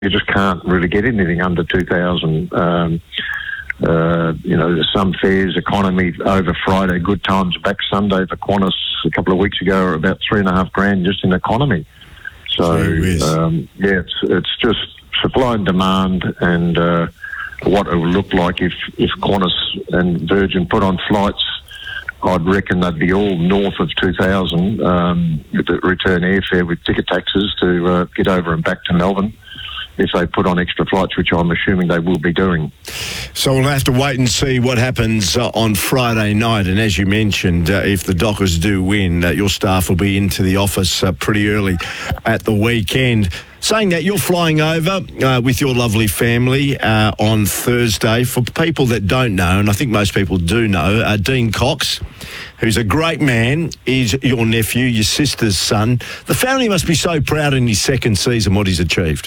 you just can't really get anything under 2,000. There's some fares, economy over Friday, good times back Sunday for Qantas a couple of weeks ago are about $3,500 just in economy. So, it's just supply and demand, and what it would look like if Qantas and Virgin put on flights. I'd reckon they'd be all north of 2,000 with the return airfare with ticket taxes to get over and back to Melbourne if they put on extra flights, which I'm assuming they will be doing. So we'll have to wait and see what happens on Friday night. And as you mentioned, if the Dockers do win, your staff will be into the office pretty early at the weekend. Saying that, you're flying over with your lovely family on Thursday. For people that don't know, and I think most people do know, Dean Cox, who's a great man, is your nephew, your sister's son. The family must be so proud in his second season what he's achieved.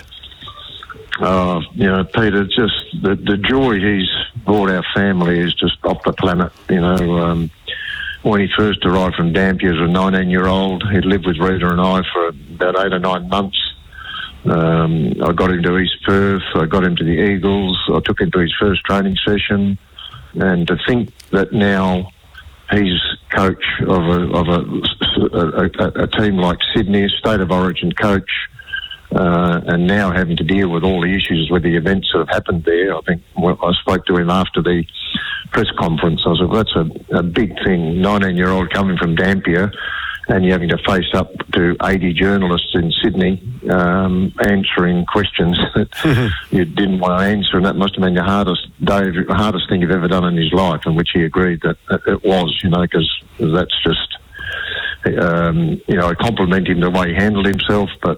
Peter, just the joy he's brought our family is just off the planet. When he first arrived from Dampier as a 19-year-old, he'd lived with Rita and I for about 8 or 9 months. I got him to East Perth, I got him to the Eagles, I took him to his first training session, and to think that now he's coach of a team like Sydney, State of Origin coach, and now having to deal with all the issues with the events that have happened there. I think I spoke to him after the press conference. I said, well, that's a big thing, 19-year-old coming from Dampier, and you're having to face up to 80 journalists in Sydney answering questions that you didn't want to answer, and that must have been the hardest thing you've ever done in his life, and which he agreed that it was, because that's just, I compliment him the way he handled himself, but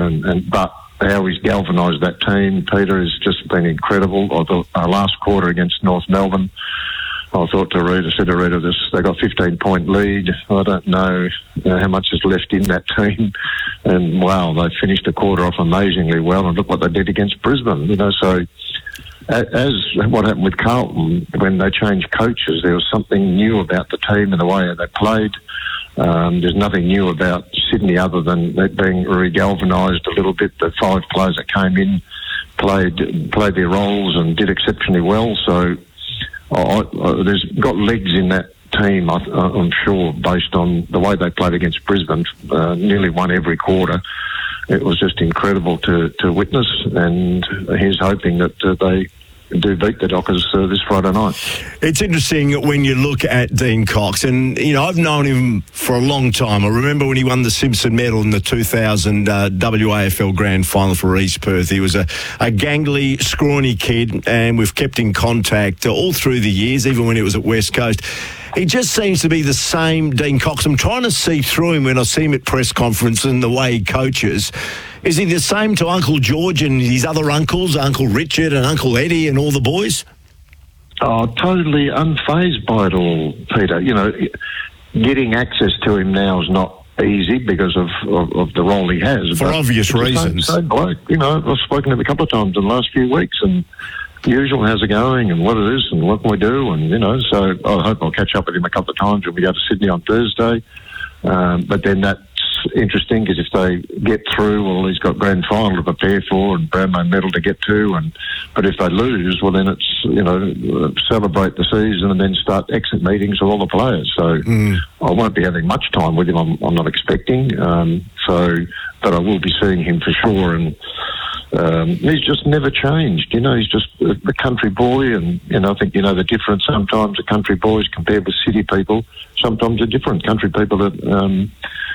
how he's galvanised that team, Peter, has just been incredible. I thought our last quarter against North Melbourne, I thought to Rita, they got 15-point lead. I don't know how much is left in that team. And, wow, they finished the quarter off amazingly well. And look what they did against Brisbane. So as what happened with Carlton, when they changed coaches, there was something new about the team and the way they played. There's nothing new about Sydney other than it being re-galvanised a little bit. The 5 players that came in played their roles and did exceptionally well. So there's got legs in that team, I'm sure, based on the way they played against Brisbane. Nearly won every quarter. It was just incredible to witness, and he's hoping that they do beat the Dockers this Friday night. It's interesting when you look at Dean Cox, and I've known him for a long time. I remember when he won the Simpson Medal in the 2000 WAFL Grand Final for East Perth. He was a gangly, scrawny kid, and we've kept in contact all through the years, even when he was at West Coast. He just seems to be the same Dean Cox. I'm trying to see through him when I see him at press conference and the way he coaches. Is he the same to Uncle George and his other uncles, Uncle Richard and Uncle Eddie and all the boys? Oh, totally unfazed by it all, Peter. Getting access to him now is not easy because of the role he has. For obvious reasons. Same bloke. I've spoken to him a couple of times in the last few weeks, and usual, how's it going and what it is and what can we do, and so I hope I'll catch up with him a couple of times when we go to Sydney on Thursday. But then that's interesting because if they get through, well, he's got grand final to prepare for and Brownlow medal to get to, but if they lose, well, then it's celebrate the season and then start exit meetings with all the players. So I won't be having much time with him. I'm not expecting. But I will be seeing him for sure, and he's just never changed. He's just a country boy, and I think the difference. Sometimes the country boys compared with city people, sometimes they're different. Country people that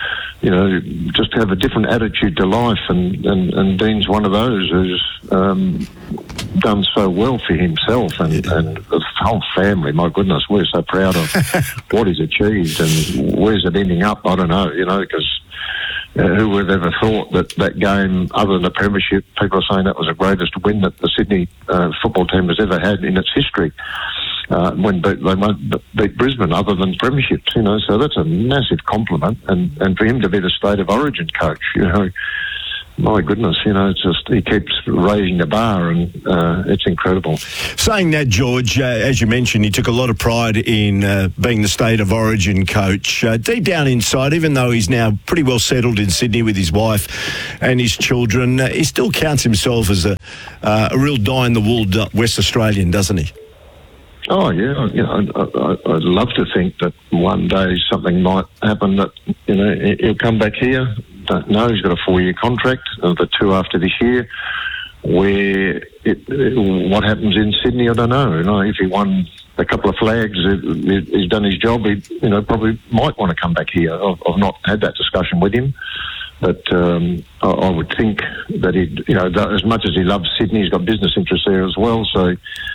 just have a different attitude to life, and Dean's one of those who's done so well for himself and the whole family. My goodness, we're so proud of what he's achieved, and where's it ending up? I don't know. Because. Who would have ever thought that game, other than the premiership, people are saying that was the greatest win that the Sydney football team has ever had in its history. When they beat Brisbane, other than premierships, so that's a massive compliment. And for him to be the State of Origin coach, my goodness, it's just he keeps raising the bar, and it's incredible. Saying that, George, as you mentioned, he took a lot of pride in being the State of Origin coach. Deep down inside, even though he's now pretty well settled in Sydney with his wife and his children, he still counts himself as a real die-in-the-wool West Australian, doesn't he? Oh, yeah. I'd love to think that one day something might happen that, he'll come back here. Don't know. He's got a 4-year contract, the 2 after this year. Where what happens in Sydney, I don't know. If he won a couple of flags, he's done his job. He, probably might want to come back here. I've not had that discussion with him. But I would think that as much as he loves Sydney, he's got business interests there as well. So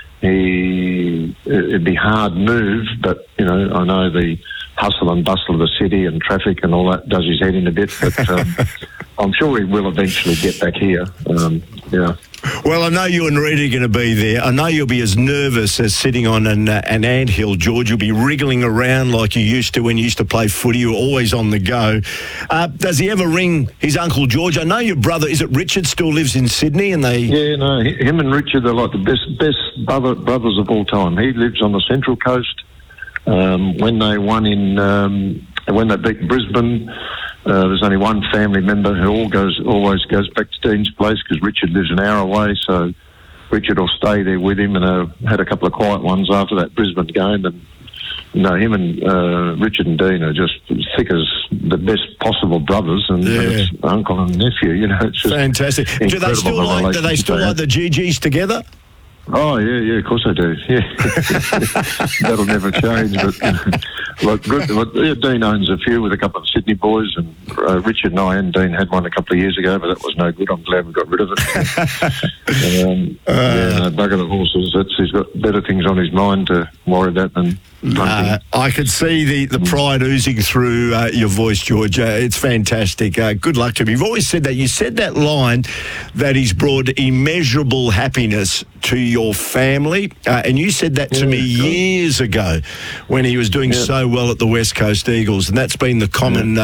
it'd be a hard move, but I know the hustle and bustle of the city and traffic and all that does his head in a bit, but I'm sure he will eventually get back here. Yeah. Well, I know you and Rita are going to be there. I know you'll be as nervous as sitting on an anthill, George. You'll be wriggling around like you used to when you used to play footy. You were always on the go. Does he ever ring his Uncle George? I know your brother, is it Richard, still lives in Sydney? And Yeah, no, him and Richard are like the best brothers of all time. He lives on the Central Coast. When they won when they beat Brisbane, there's only one family member who always goes back to Dean's place because Richard lives an hour away. So Richard will stay there with him, and had a couple of quiet ones after that Brisbane game. And him and Richard and Dean are just thick as the best possible brothers, and it's uncle and nephew. It's just fantastic. Do they still like the GGs together? Oh, yeah, of course I do. Yeah. That'll never change. But Dean owns a few with a couple of Sydney boys, and Richard and I and Dean had one a couple of years ago, but that was no good. I'm glad we got rid of it. Bugger the horses. He's got better things on his mind to worry about than hunting. I could see the pride oozing through your voice, George. It's fantastic. Good luck to him. You've always said that. You said that line that he's brought immeasurable happiness to your family, and you said that to me years ago when he was doing so well at the West Coast Eagles, and that's been the common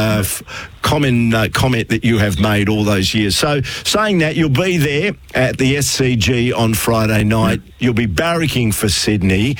comment that you have made all those years. So, saying that, you'll be there at the SCG on Friday night. You'll be barracking for Sydney.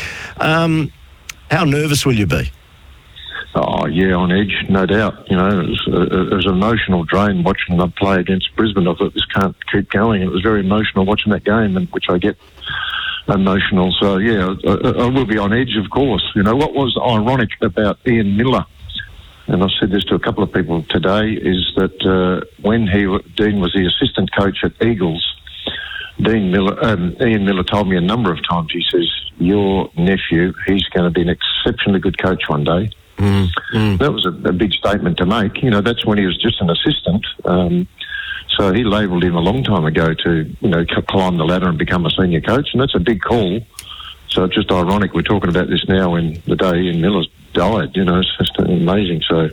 How nervous will you be? Oh, yeah, on edge, no doubt. It was an emotional drain watching them play against Brisbane. I thought, this can't keep going. It was very emotional watching that game, and which I get emotional. So, yeah, I will be on edge, of course. What was ironic about Ian Miller, and I've said this to a couple of people today, is that when Dean was the assistant coach at Eagles, Ian Miller told me a number of times, he says, your nephew, he's going to be an exceptionally good coach one day. That was a big statement to make. That's when he was just an assistant. So he labelled him a long time ago to, climb the ladder and become a senior coach, and that's a big call. So it's just ironic we're talking about this now when the day Ian Miller's died. It's just amazing. So.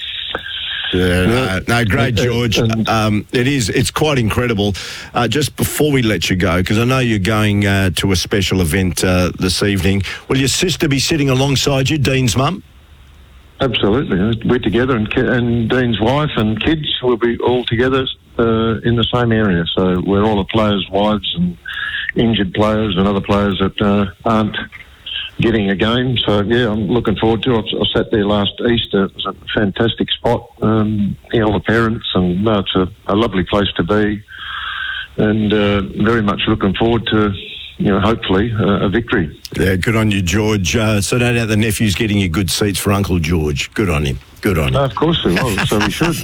Yeah, great, George. It's quite incredible. Just before we let you go, because I know you're going to a special event this evening, will your sister be sitting alongside you, Dean's mum? Absolutely. We're together, and Dean's wife and kids will be all together in the same area. So we're all the players' wives and injured players and other players that aren't getting a game. So, yeah, I'm looking forward to it. I sat there last Easter. It was a fantastic spot. All the parents, and it's a lovely place to be. And very much looking forward to, hopefully a victory. Yeah, good on you, George. So no doubt the nephew's getting you good seats for Uncle George. Good on him. Good on him. Of course he will, so we should.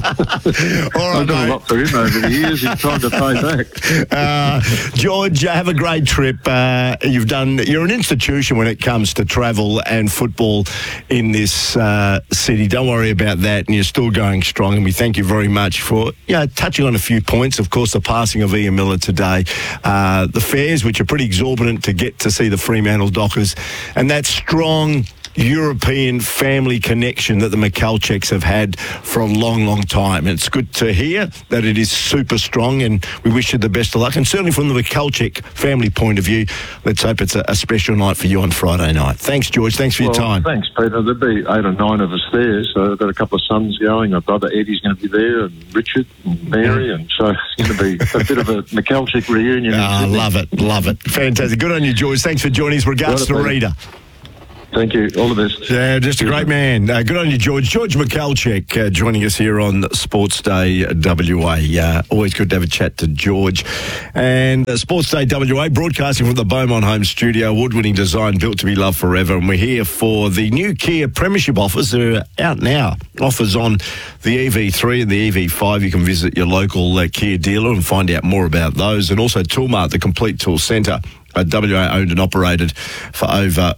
All right, I've done a lot for him over the years. He's trying to pay back. George, have a great trip. You're an institution when it comes to travel and football in this city. Don't worry about that, and you're still going strong, and we thank you very much for touching on a few points. Of course, the passing of Ian Miller today, the fares, which are pretty exorbitant to get to see the Fremantle Dockers, and that strong European family connection that the Michalczyks have had for a long, long time. And it's good to hear that it is super strong, and we wish you the best of luck. And certainly from the Michalczyk family point of view, let's hope it's a special night for you on Friday night. Thanks, George. Thanks for your time. Thanks, Peter. There'll be 8 or 9 of us there, so I've got a couple of sons going. My brother Eddie's going to be there, and Richard and Mary, and so it's going to be a bit of a Michalczyk reunion. Love it. Fantastic. Good on you, George. Thanks for joining us. Regards to Rita. Thank you. All the best. Yeah, just a great man. Good on you, George. George Michalczyk joining us here on Sports Day WA. Always good to have a chat to George. And Sports Day WA, broadcasting from the Beaumont Home Studio, award-winning design built to be loved forever. And we're here for the new Kia Premiership offers. They're out now. Offers on the EV3 and the EV5. You can visit your local Kia dealer and find out more about those. And also Toolmart, the complete tool centre. WA owned and operated for over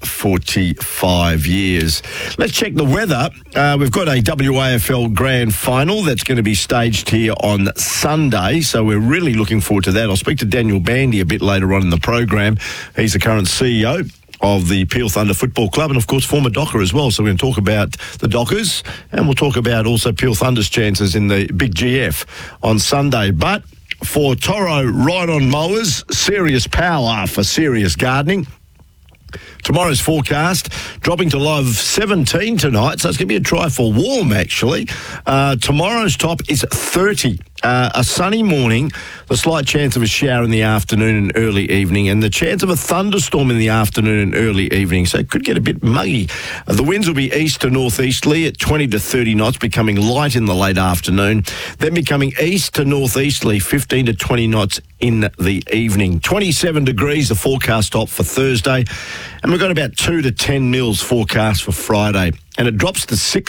45 years. Let's check the weather. We've got a WAFL Grand Final that's going to be staged here on Sunday, so we're really looking forward to that. I'll speak to Daniel Bandy a bit later on in the program. He's the current CEO of the Peel Thunder Football Club and, of course, former Docker as well. So we're going to talk about the Dockers, and we'll talk about also Peel Thunder's chances in the Big GF on Sunday. But for Toro ride-on mowers, serious power for serious gardening. Tomorrow's forecast dropping to low of 17 tonight, so it's going to be a try for warm, actually. Tomorrow's top is 30. A sunny morning, the slight chance of a shower in the afternoon and early evening, and the chance of a thunderstorm in the afternoon and early evening, so it could get a bit muggy. The winds will be east to northeasterly at 20 to 30 knots, becoming light in the late afternoon, then becoming east to northeasterly, 15 to 20 knots in the evening. 27 degrees, the forecast top for Thursday, and we've got about 2 to 10 mils forecast for Friday. And it drops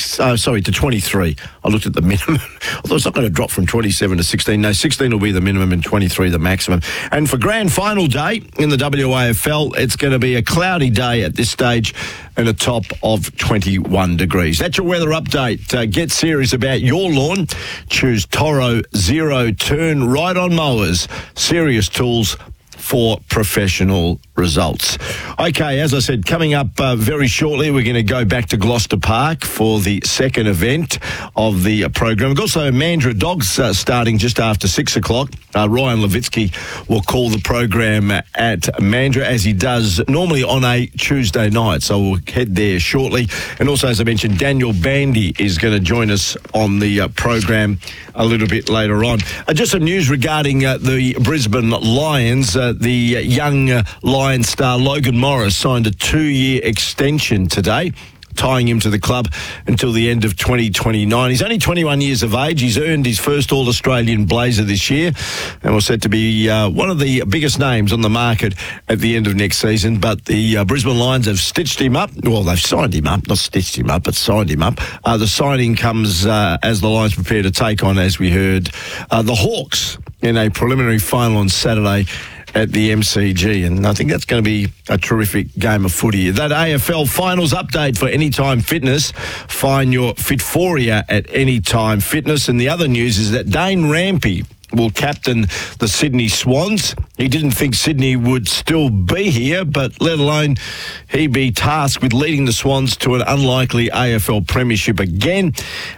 to 23. I looked at the minimum. Although it's not going to drop from 27 to 16. No, 16 will be the minimum and 23 the maximum. And for Grand Final day in the WAFL, it's going to be a cloudy day at this stage and a top of 21 degrees. That's your weather update. Get serious about your lawn. Choose Toro Zero Turn ride-on mowers. Serious tools for professional results. Okay, as I said, coming up very shortly, we're going to go back to Gloucester Park for the second event of the program. We've also Mandurah Dogs starting just after 6 o'clock. Ryan Levitsky will call the program at Mandurah, as he does normally on a Tuesday night. So we'll head there shortly. And also, as I mentioned, Daniel Bandy is going to join us on the program a little bit later on. Just some news regarding the Brisbane Lions. The young Lions star Logan Morris signed a 2-year extension today, tying him to the club until the end of 2029. He's only 21 years of age. He's earned his first All-Australian blazer this year and was set to be one of the biggest names on the market at the end of next season. But the Brisbane Lions have stitched him up. Well, they've signed him up, not stitched him up, but signed him up. The signing comes as the Lions prepare to take on, as we heard, the Hawks in a preliminary final on Saturday at the MCG, and I think that's going to be a terrific game of footy. That AFL finals update for Anytime Fitness. Find your Fitforia at Anytime Fitness. And the other news is that Dane Rampy will captain the Sydney Swans. He didn't think Sydney would still be here, but let alone he be tasked with leading the Swans to an unlikely AFL premiership again.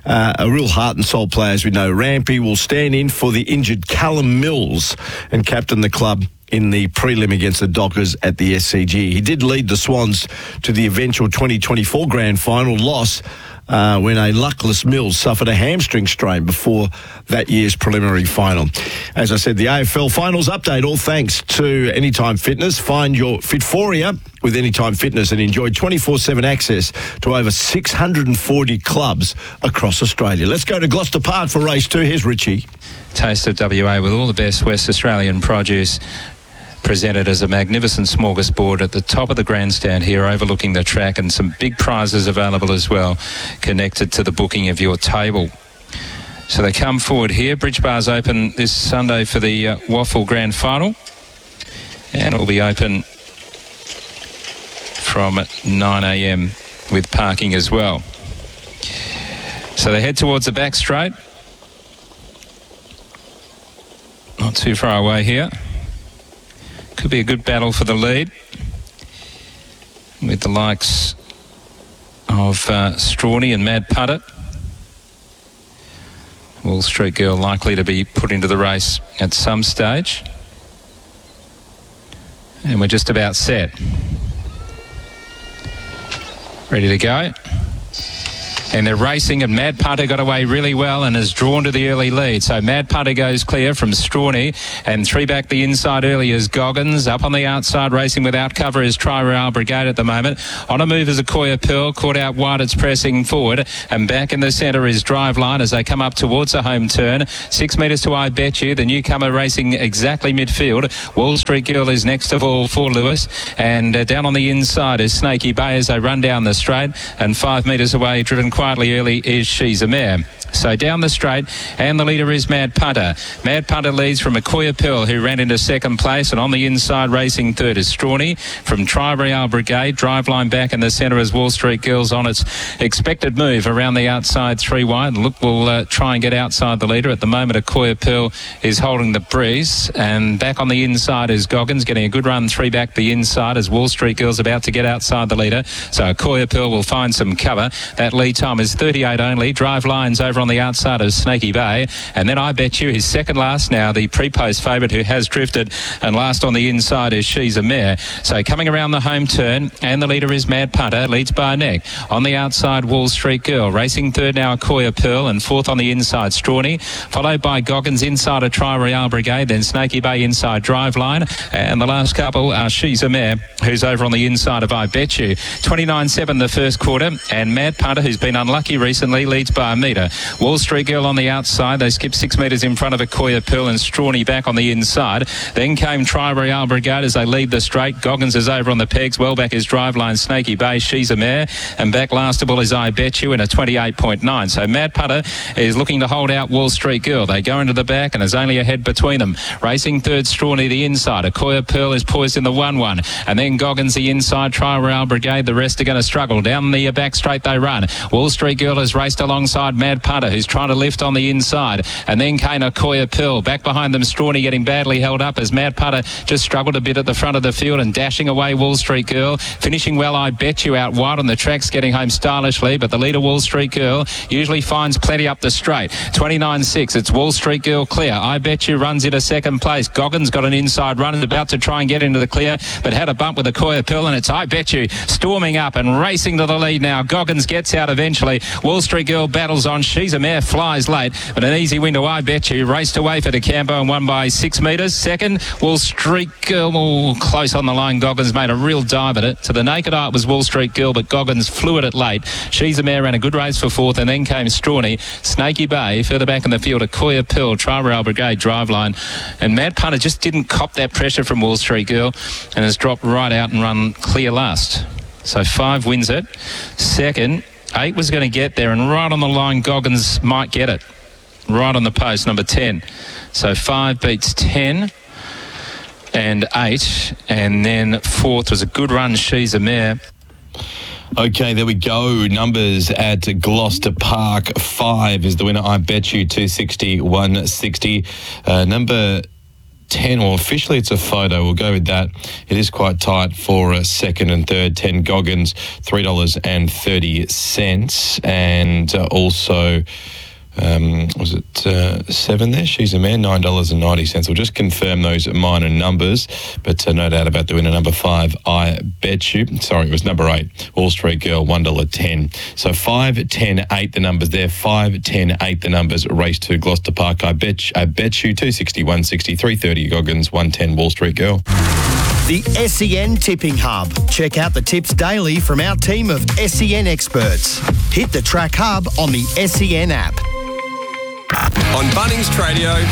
A real heart and soul player, as we know. Rampy will stand in for the injured Callum Mills and captain the club in the prelim against the Dockers at the SCG. He did lead the Swans to the eventual 2024 grand final loss when a luckless Mills suffered a hamstring strain before that year's preliminary final. As I said, the AFL finals update, all thanks to Anytime Fitness. Find your Fitforia with Anytime Fitness and enjoy 24/7 access to over 640 clubs across Australia. Let's go to Gloucester Park for race 2. Here's Richie. Taste of WA with all the best West Australian produce, presented as a magnificent smorgasbord at the top of the grandstand here, overlooking the track, and some big prizes available as well, connected to the booking of your table. So they come forward here. Bridge Bar's open this Sunday for the Waffle Grand Final, and it will be open from 9 a.m. with parking as well. So they head towards the back straight. Not too far away here. Could be a good battle for the lead, with the likes of Strawny and Mad Putter. Wall Street Girl likely to be put into the race at some stage. And we're just about set. Ready to go. And they're racing, and Mad Punter got away really well and is drawn to the early lead. So Mad Punter goes clear from Strawny, and 3 back the inside early is Goggins. Up on the outside, racing without cover, is Tri-Royale Brigade at the moment. On a move is Akoya Pearl. Caught out wide, it's pressing forward. And back in the centre is Driveline as they come up towards the home turn. 6 metres to I Bet You. The newcomer racing exactly midfield. Wall Street Girl is next of all for Lewis. And down on the inside is Snaky Bay as they run down the straight. And 5 metres away, driven quietly early, is She's a Mare. So down the straight, and the leader is Mad Punter. Mad Punter leads from Akoya Pearl, who ran into second place, and on the inside racing third is Strawny. From Tri-Royale Brigade, Driveline back in the centre as Wall Street Girls on its expected move around the outside 3 wide. Look, we'll try and get outside the leader. At the moment, Akoya Pearl is holding the breeze, and back on the inside is Goggins, getting a good run 3 back the inside as Wall Street Girls about to get outside the leader. So Akoya Pearl will find some cover. That lead time is 38 only. Drivelines over on the outside of Snaky Bay, and then I Bet You is second last now, the pre-post favourite who has drifted, and last on the inside is She's a Mare. So coming around the home turn, and the leader is Mad Punter, leads by a neck. On the outside, Wall Street Girl, racing third now Akoya Pearl, and fourth on the inside Strawny, followed by Goggins inside a Tri-Royale Brigade, then Snaky Bay inside Driveline, and the last couple are She's a Mare, who's over on the inside of I Bet You. 29.7 the first quarter, and Mad Punter, who's been unlucky recently, leads by a metre. Wall Street Girl on the outside, they skip 6 metres in front of Akoya Pearl, and Strawny back on the inside. Then came Tri-Royale Brigade as they lead the straight. Goggins is over on the pegs, well back is Driveline, Snaky Bay, She's a Mare, and back last of all is I Bet You in a 28.9. So Mad Punter is looking to hold out Wall Street Girl. They go into the back and there's only a head between them. Racing third, Strawny the inside. Akoya Pearl is poised in the 1-1, and then Goggins the inside, Tri-Royale Brigade. The rest are going to struggle. Down the back straight they run. Wall Street Girl has raced alongside Mad Punter, who's trying to lift on the inside, and then came Akoya Pearl. Back behind them, Strawny getting badly held up as Mad Punter just struggled a bit at the front of the field, and dashing away Wall Street Girl. Finishing well, I Bet You out wide on the tracks, getting home stylishly, but the leader, Wall Street Girl, usually finds plenty up the straight. 29.6, it's Wall Street Girl clear. I Bet You runs into second place. Goggins got an inside run and about to try and get into the clear, but had a bump with Akoya Pearl, and it's I Bet You storming up and racing to the lead now. Goggins gets out eventually. Wall Street Girl battles on. She's a Mare flies late, but an easy win to I Bet You. Raced away for DeCampo and won by 6 metres. Second, Wall Street Girl, close on the line. Goggins made a real dive at it. To the naked eye, it was Wall Street Girl, but Goggins flew at it late. She's a Mare ran a good race for fourth, and then came Strawny. Snaky Bay further back in the field, Akoya Pearl, Tri-Royale Brigade, Driveline, and Mad Punter just didn't cop that pressure from Wall Street Girl and has dropped right out and run clear last. So 5 wins it. Second, 8 was going to get there, and right on the line, Goggins might get it. Right on the post, number 10. So 5 beats 10 and 8, and then fourth was a good run, She's a Mare. Okay, there we go. Numbers at Gloucester Park. 5 is the winner. I Bet You 260, 160. Number 10, or officially it's a photo, we'll go with that. It is quite tight for second and third. 10 Goggins, $3.30. And also, was it 7 there? She's a Mare, $9.90. We'll just confirm those minor numbers, but no doubt about the winner, number 5, I Bet You. Sorry, it was number 8, Wall Street Girl, $1.10. So 5, 10, 8 the numbers there. 5, 10, 8 the numbers. Race to Gloucester Park. I Bet You 260, 160, 330 Goggins, 110 Wall Street Girl. The SEN Tipping Hub. Check out the tips daily from our team of SEN experts. Hit the Track Hub on the SEN app. On Bunnings Tradio,